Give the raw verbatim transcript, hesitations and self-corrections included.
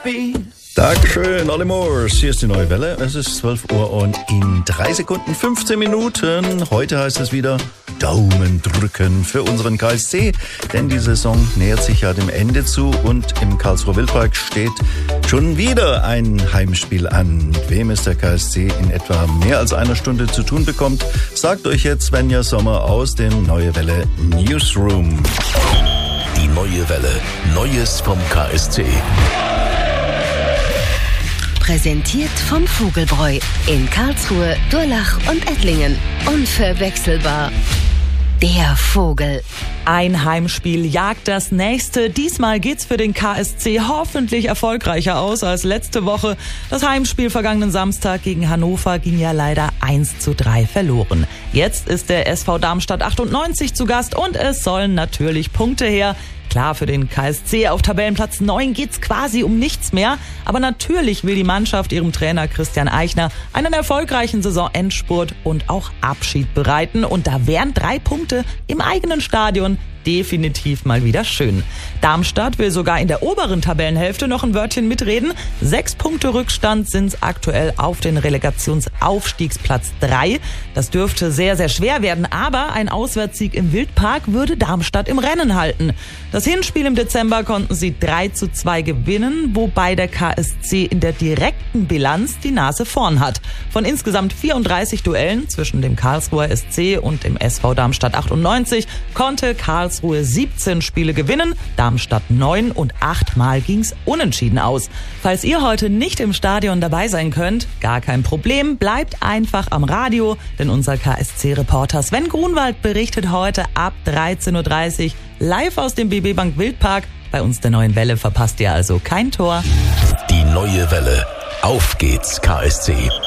happy. Dankeschön, Olly Moores. Hier ist die Neue Welle. Es ist zwölf Uhr und in drei Sekunden fünfzehn Minuten. Heute heißt es wieder Daumen drücken für unseren K S C. Denn die Saison nähert sich ja dem Ende zu und im Karlsruher Wildpark steht schon wieder ein Heimspiel an. Mit wem es der K S C in etwa mehr als einer Stunde zu tun bekommt, sagt euch jetzt Svenja Sommer aus dem Neue Welle Newsroom. Die Neue Welle. Neues vom K S C. Präsentiert vom Vogelbräu in Karlsruhe, Durlach und Ettlingen. Unverwechselbar. Der Vogel. Ein Heimspiel jagt das nächste. Diesmal geht's für den K S C hoffentlich erfolgreicher aus als letzte Woche. Das Heimspiel vergangenen Samstag gegen Hannover ging ja leider eins zu drei verloren. Jetzt ist der S V Darmstadt achtundneunzig zu Gast und es sollen natürlich Punkte her. Klar, für den K S C auf Tabellenplatz neun geht's quasi um nichts mehr. Aber natürlich will die Mannschaft ihrem Trainer Christian Eichner einen erfolgreichen Saisonendspurt und auch Abschied bereiten. Und da wären drei Punkte im eigenen Stadion definitiv mal wieder schön. Darmstadt will sogar in der oberen Tabellenhälfte noch ein Wörtchen mitreden. Sechs Punkte Rückstand sind's aktuell auf den Relegationsaufstiegsplatz drei. Das dürfte sehr, sehr schwer werden, aber ein Auswärtssieg im Wildpark würde Darmstadt im Rennen halten. Das Hinspiel im Dezember konnten sie drei zu zwei gewinnen, wobei der K S C in der direkten Bilanz die Nase vorn hat. Von insgesamt vierunddreißig Duellen zwischen dem Karlsruher S C und dem S V Darmstadt achtundneunzig konnte Karlsruhe siebzehn Spiele gewinnen, Darmstadt neun und achtmal ging's unentschieden aus. Falls ihr heute nicht im Stadion dabei sein könnt, gar kein Problem, bleibt einfach am Radio, denn unser K S C-Reporter Sven Grunwald berichtet heute ab dreizehn Uhr dreißig live aus dem B B Bank Wildpark. Bei uns der Neuen Welle verpasst ihr also kein Tor. Die Neue Welle. Auf geht's, K S C.